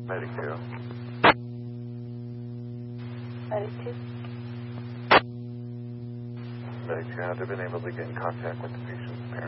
Medic 2. Medic 2. Medic 2, have they been able to get in contact with the patient's parents?